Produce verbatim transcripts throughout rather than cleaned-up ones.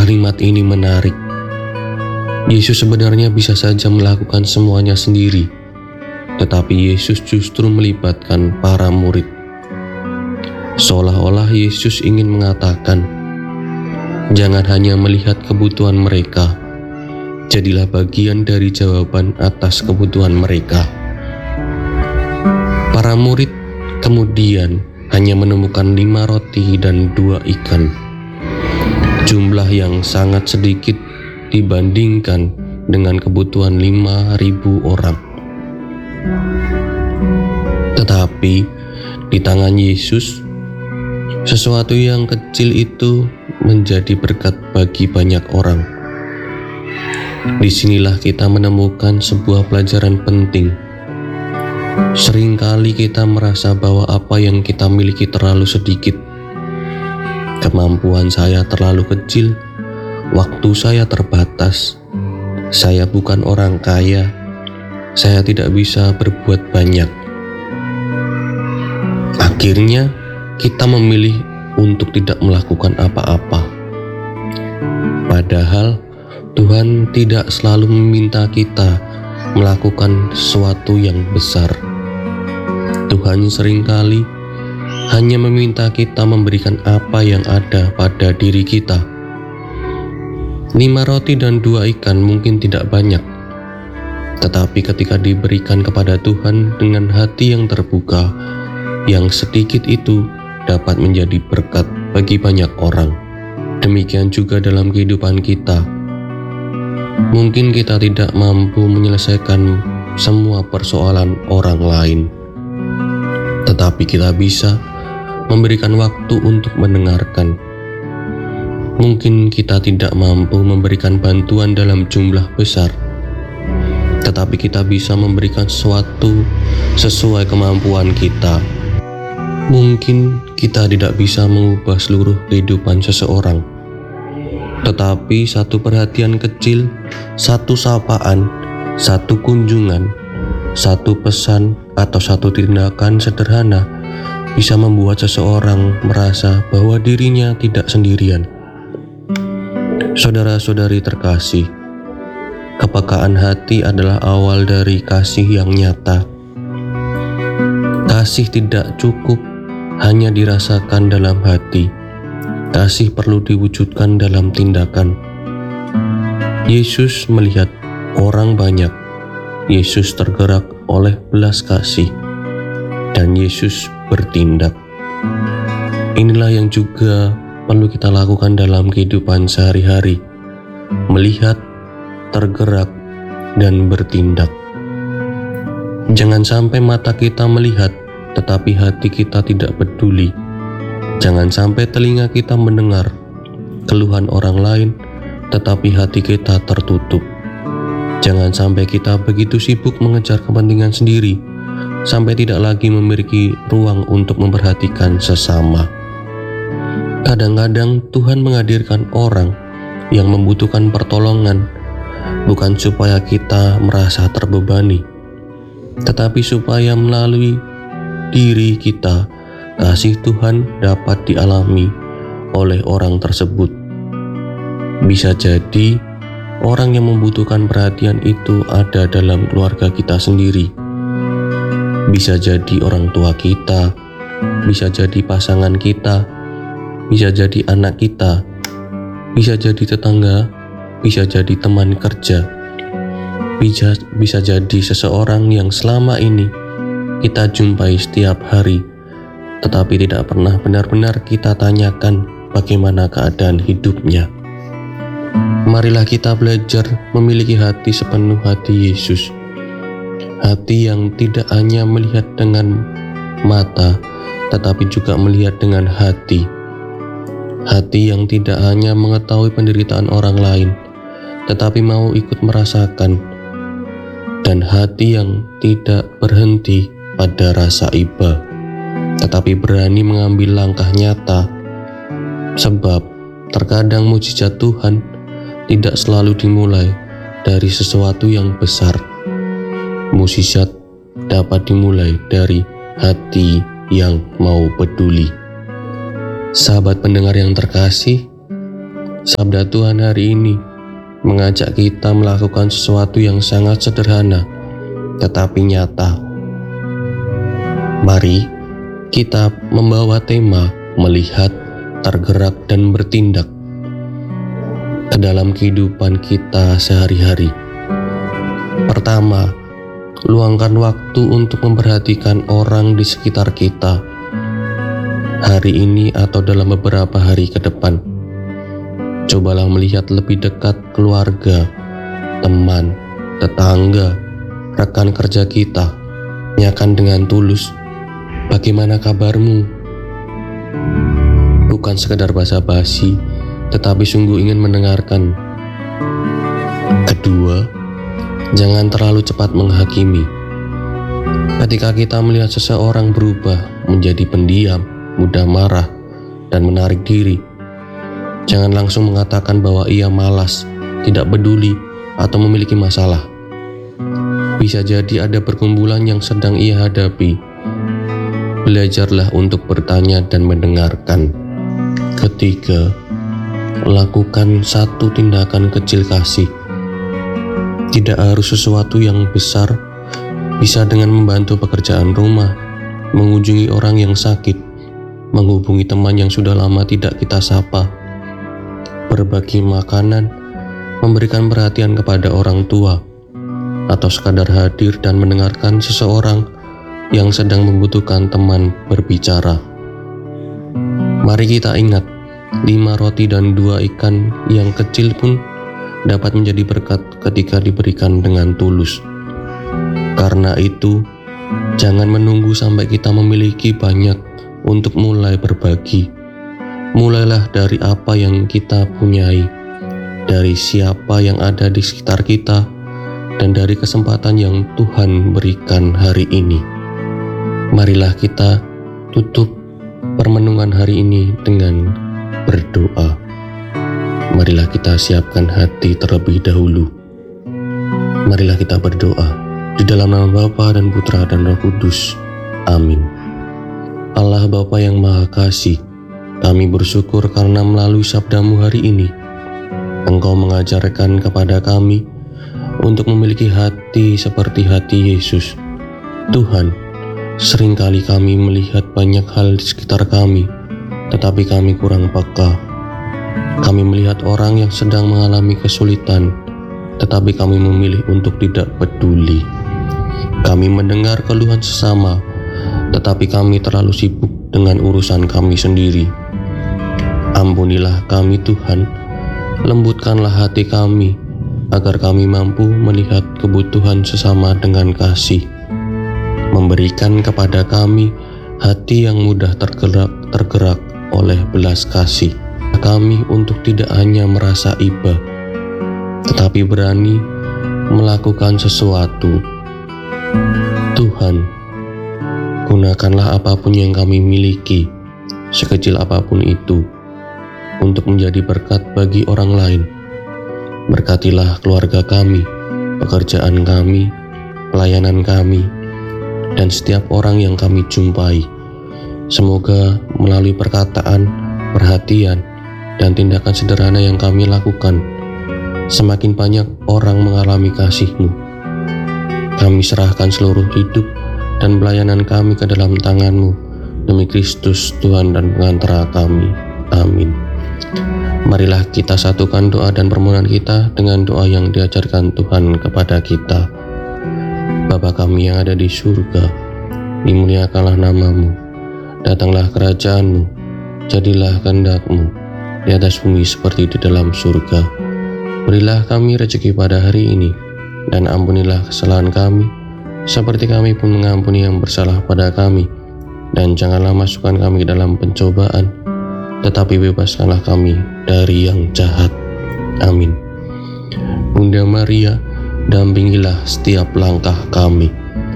Kalimat ini menarik. Yesus sebenarnya bisa saja melakukan semuanya sendiri, tetapi Yesus justru melibatkan para murid. Seolah-olah Yesus ingin mengatakan, jangan hanya melihat kebutuhan mereka, jadilah bagian dari jawaban atas kebutuhan mereka. Para murid kemudian hanya menemukan lima roti dan dua ikan, jumlah yang sangat sedikit dibandingkan dengan kebutuhan lima ribu orang. Tetapi di tangan Yesus, sesuatu yang kecil itu menjadi berkat bagi banyak orang. Disinilah kita menemukan sebuah pelajaran penting. Seringkali kita merasa bahwa apa yang kita miliki terlalu sedikit. Kemampuan saya terlalu kecil, waktu saya terbatas, saya bukan orang kaya, saya tidak bisa berbuat banyak. Akhirnya, kita memilih untuk tidak melakukan apa-apa. Padahal, Tuhan tidak selalu meminta kita melakukan sesuatu yang besar. Tuhan seringkali hanya meminta kita memberikan apa yang ada pada diri kita. Lima roti dan dua ikan mungkin tidak banyak, tetapi ketika diberikan kepada Tuhan dengan hati yang terbuka, yang sedikit itu dapat menjadi berkat bagi banyak orang. Demikian juga dalam kehidupan kita. Mungkin kita tidak mampu menyelesaikan semua persoalan orang lain, tetapi kita bisa memberikan waktu untuk mendengarkan. Mungkin kita tidak mampu memberikan bantuan dalam jumlah besar, tetapi kita bisa memberikan sesuatu sesuai kemampuan kita. Mungkin kita tidak bisa mengubah seluruh kehidupan seseorang, tetapi satu perhatian kecil, satu sapaan, satu kunjungan, satu pesan, atau satu tindakan sederhana bisa membuat seseorang merasa bahwa dirinya tidak sendirian. Saudara-saudari terkasih, kepekaan hati adalah awal dari kasih yang nyata. Kasih tidak cukup hanya dirasakan dalam hati. Kasih perlu diwujudkan dalam tindakan. Yesus melihat orang banyak. Yesus tergerak oleh belas kasih, dan Yesus bertindak. Inilah yang juga perlu kita lakukan dalam kehidupan sehari-hari, melihat, tergerak, dan bertindak. Jangan sampai mata kita melihat, tetapi hati kita tidak peduli. Jangan sampai telinga kita mendengar keluhan orang lain, tetapi hati kita tertutup. Jangan sampai kita begitu sibuk mengejar kepentingan sendiri, sampai tidak lagi memiliki ruang untuk memperhatikan sesama. Kadang-kadang Tuhan menghadirkan orang yang membutuhkan pertolongan, bukan supaya kita merasa terbebani, tetapi supaya melalui diri kita, kasih Tuhan dapat dialami oleh orang tersebut. Bisa jadi orang yang membutuhkan perhatian itu ada dalam keluarga kita sendiri. Bisa jadi orang tua kita, bisa jadi pasangan kita, bisa jadi anak kita, bisa jadi tetangga, bisa jadi teman kerja, bisa, bisa jadi seseorang yang selama ini kita jumpai setiap hari, tetapi tidak pernah benar-benar kita tanyakan bagaimana keadaan hidupnya. Marilah kita belajar memiliki hati sepenuh hati Yesus. Hati yang tidak hanya melihat dengan mata, tetapi juga melihat dengan hati. Hati yang tidak hanya mengetahui penderitaan orang lain, tetapi mau ikut merasakan. Dan hati yang tidak berhenti pada rasa iba, tetapi berani mengambil langkah nyata. Sebab terkadang mujizat Tuhan tidak selalu dimulai dari sesuatu yang besar. Mukjizat dapat dimulai dari hati yang mau peduli. Sahabat pendengar yang terkasih, Sabda Tuhan hari ini mengajak kita melakukan sesuatu yang sangat sederhana tetapi nyata. Mari kita membawa tema melihat, tergerak, dan bertindak ke dalam kehidupan kita sehari-hari. Pertama, luangkan waktu untuk memperhatikan orang di sekitar kita hari ini atau dalam beberapa hari ke depan. Cobalah melihat lebih dekat keluarga, teman, tetangga, rekan kerja kita. Tanyakan dengan tulus, bagaimana kabarmu? Bukan sekedar basa-basi, tetapi sungguh ingin mendengarkan. Kedua, jangan terlalu cepat menghakimi. Ketika kita melihat seseorang berubah menjadi pendiam, mudah marah, dan menarik diri, jangan langsung mengatakan bahwa ia malas, tidak peduli, atau memiliki masalah. Bisa jadi ada pergumulan yang sedang ia hadapi. Belajarlah untuk bertanya dan mendengarkan. Ketiga, lakukan satu tindakan kecil kasih. Tidak harus sesuatu yang besar, bisa dengan membantu pekerjaan rumah, mengunjungi orang yang sakit, menghubungi teman yang sudah lama tidak kita sapa, berbagi makanan, memberikan perhatian kepada orang tua, atau sekadar hadir dan mendengarkan seseorang yang sedang membutuhkan teman berbicara. Mari kita ingat, lima roti dan dua ikan yang kecil pun dapat menjadi berkat ketika diberikan dengan tulus. Karena itu, jangan menunggu sampai kita memiliki banyak untuk mulai berbagi. Mulailah dari apa yang kita punyai, dari siapa yang ada di sekitar kita, dan dari kesempatan yang Tuhan berikan hari ini. Marilah kita tutup permenungan hari ini dengan berdoa. Marilah kita siapkan hati terlebih dahulu. Marilah kita berdoa di dalam nama Bapa dan Putra dan Roh Kudus. Amin. Allah Bapa yang Maha Kasih, kami bersyukur karena melalui sabda-Mu hari ini, Engkau mengajarkan kepada kami untuk memiliki hati seperti hati Yesus. Tuhan, seringkali kami melihat banyak hal di sekitar kami, tetapi kami kurang peka. Kami melihat orang yang sedang mengalami kesulitan, tetapi kami memilih untuk tidak peduli. Kami mendengar keluhan sesama, tetapi kami terlalu sibuk dengan urusan kami sendiri. Ampunilah kami Tuhan, lembutkanlah hati kami, agar kami mampu melihat kebutuhan sesama dengan kasih. Memberikan kepada kami hati yang mudah tergerak, tergerak oleh belas kasih. Kami untuk tidak hanya merasa iba, tetapi berani melakukan sesuatu. Tuhan, gunakanlah apapun yang kami miliki, sekecil apapun itu, untuk menjadi berkat bagi orang lain. Berkatilah keluarga kami, pekerjaan kami, pelayanan kami, dan setiap orang yang kami jumpai. Semoga melalui perkataan, perhatian, dan tindakan sederhana yang kami lakukan, semakin banyak orang mengalami kasih-Mu. Kami serahkan seluruh hidup dan pelayanan kami ke dalam tangan-Mu, demi Kristus Tuhan dan pengantara kami. Amin. Marilah kita satukan doa dan permohonan kita dengan doa yang diajarkan Tuhan kepada kita. Bapa kami yang ada di surga, dimuliakanlah nama-Mu, datanglah kerajaan-Mu, jadilah kehendak-Mu di atas bumi seperti di dalam surga. Berilah kami rezeki pada hari ini, dan ampunilah kesalahan kami, seperti kami pun mengampuni yang bersalah pada kami. Dan janganlah masukkan kami ke dalam pencobaan, tetapi bebaskanlah kami dari yang jahat. Amin. Bunda Maria, dampingilah setiap langkah kami.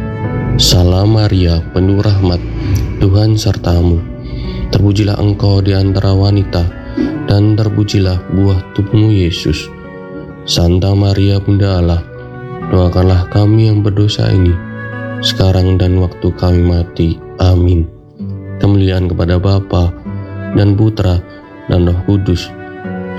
Salam Maria, penuh rahmat, Tuhan sertamu. Terpujilah engkau di antara wanita, dan terpujilah buah tubuhmu Yesus. Santa Maria Bunda Allah, doakanlah kami yang berdosa ini, sekarang dan waktu kami mati. Amin. Kemuliaan kepada Bapa dan Putra dan Roh Kudus,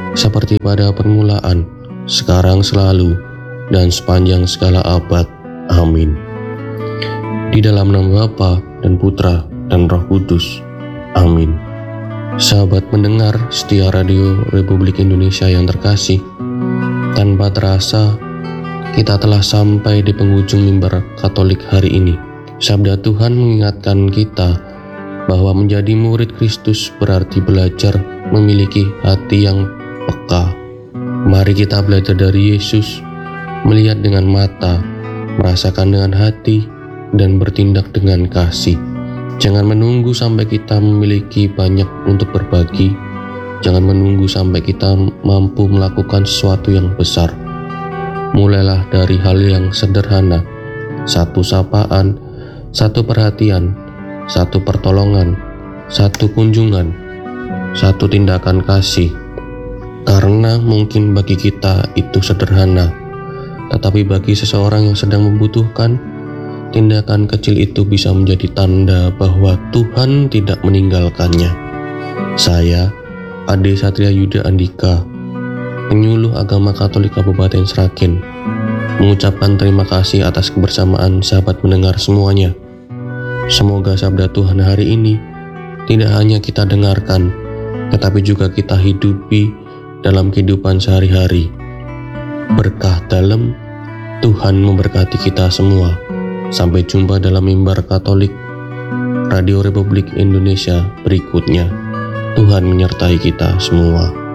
seperti pada permulaan, sekarang selalu, dan sepanjang segala abad. Amin. Di dalam nama Bapa dan Putra dan Roh Kudus. Amin. Sahabat mendengar setia Radio Republik Indonesia yang terkasih, tanpa terasa kita telah sampai di penghujung mimbar Katolik hari ini. Sabda Tuhan mengingatkan kita bahwa menjadi murid Kristus berarti belajar memiliki hati yang peka. Mari kita belajar dari Yesus, melihat dengan mata, merasakan dengan hati, dan bertindak dengan kasih. Jangan menunggu sampai kita memiliki banyak untuk berbagi. Jangan menunggu sampai kita mampu melakukan sesuatu yang besar. Mulailah dari hal yang sederhana, satu sapaan, satu perhatian, satu pertolongan, satu kunjungan, satu tindakan kasih. Karena mungkin bagi kita itu sederhana, tetapi bagi seseorang yang sedang membutuhkan, tindakan kecil itu bisa menjadi tanda bahwa Tuhan tidak meninggalkannya. Saya, Ade Satria Yuda Andika, penyuluh agama Katolik Kabupaten Sragen, mengucapkan terima kasih atas kebersamaan sahabat mendengar semuanya. Semoga sabda Tuhan hari ini tidak hanya kita dengarkan, tetapi juga kita hidupi dalam kehidupan sehari-hari. Berkah dalam, Tuhan memberkati kita semua. Sampai jumpa dalam mimbar Katolik Radio Republik Indonesia berikutnya. Tuhan menyertai kita semua.